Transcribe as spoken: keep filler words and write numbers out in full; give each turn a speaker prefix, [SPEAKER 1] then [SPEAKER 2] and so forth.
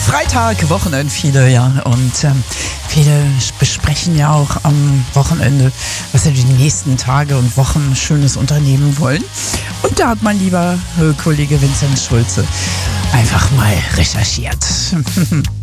[SPEAKER 1] Freitag, Wochenende viele, ja. Und ähm, viele besprechen ja auch am Wochenende, was sie die nächsten Tage und Wochen Schönes unternehmen wollen. Und da hat mein lieber äh, Kollege Vincent Schulze einfach mal recherchiert.